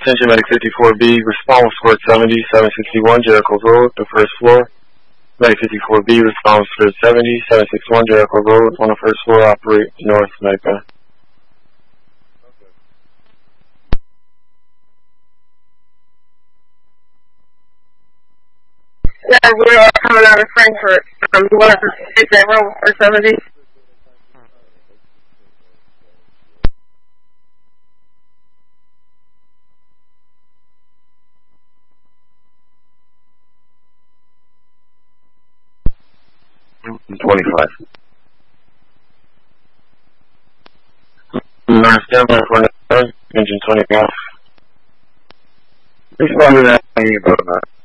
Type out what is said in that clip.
Attention Medic 54B, respond with squad 70, 761 Jericho Road, the first floor. Medic 54B, respond with squad 70, 761 Jericho Road, on the first floor, operate north, Medic. Yeah, we're coming out of Frankfurt. You want to take that room for 70? Standby for engine 20 off. Respond to that.